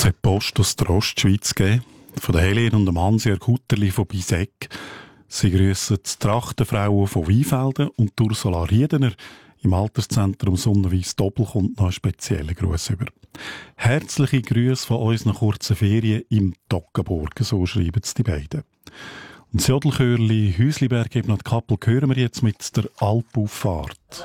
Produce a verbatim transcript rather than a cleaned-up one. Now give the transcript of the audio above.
Es hat Post aus der Ostschweiz gegeben, von der Helene und dem Hansi Kutterli von Bisek. Sie grüssen die Trachtenfrauen von Weinfelden und Ursula Riedener im Alterszentrum Sonnenweiss Doppel kommt noch einen speziellen Gruß über. Herzliche Grüße von unseren kurzen Ferien im Toggenburg, so schreiben es die beiden. Und das Jodelchörli Häusliberg eben noch die Kappel hören wir jetzt mit der Alpauffahrt.